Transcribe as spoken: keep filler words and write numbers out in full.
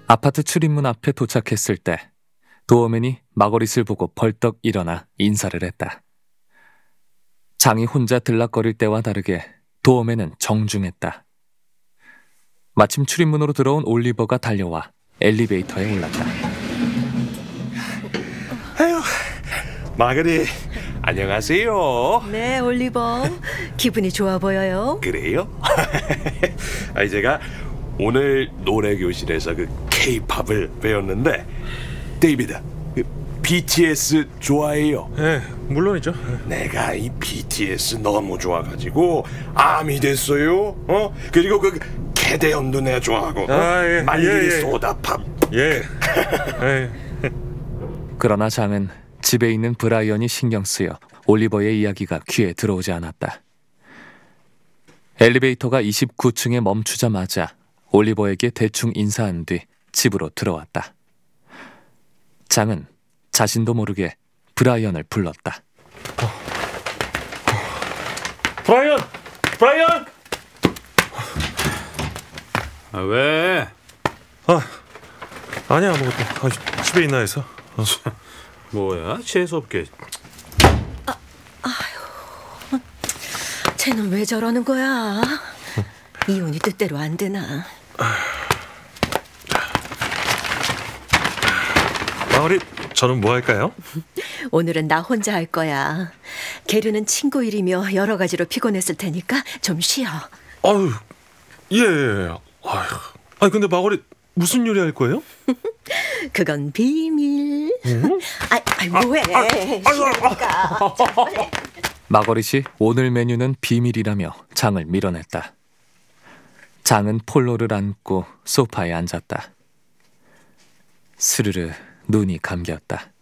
아파트 출입문 앞에 도착했을 때 도어맨이 마거릿을 보고 벌떡 일어나 인사를 했다. 장이 혼자 들락거릴 때와 다르게 도어맨은 정중했다. 마침 출입문으로 들어온 올리버가 달려와 엘리베이터에 올랐다. 아유, 마거릿, 안녕하세요. 네, 올리버. 기분이 좋아 보여요. 그래요? 아니, 제가 오늘 노래 교실에서 그 K-팝을 배웠는데, 데이비드, 그 비티에스 좋아해요? 네, 물론이죠. 내가 이 비티에스 너무 좋아가지고 암이 됐어요. 어? 그리고 그 캐대언도 내가 좋아하고, 아, 예, 말리리 예, 예. 소다팝. 예. 예. 그러나 장은 집에 있는 브라이언이 신경 쓰여 올리버의 이야기가 귀에 들어오지 않았다. 엘리베이터가 이십구 층에 멈추자마자 올리버에게 대충 인사한 뒤 집으로 들어왔다. 장은 자신도 모르게 브라이언을 불렀다. 브라이언! 브라이언! 아, 왜? 아, 아니야 아무것도. 아, 집에 있나 해서. 어. 뭐야? 재수없게. 쟤는 왜 저러는 거야? 이혼이 뜻대로 안 되나? 마거릿, 저는 뭐 할까요? 오늘은 나 혼자 할 거야. 게르는 친구 일이며 여러 가지로 피곤했을 테니까 좀 쉬어. 아유, 예. 예. 아유, 아니 근데 마거릿 무슨 요리 할 거예요? 그건 비밀. 응? 아이, 아이 뭐해? 싫으니까. 마거릿이 오늘 메뉴는 비밀이라며 장을 밀어냈다. 장은 폴로를 안고 소파에 앉았다. 스르르 눈이 감겼다.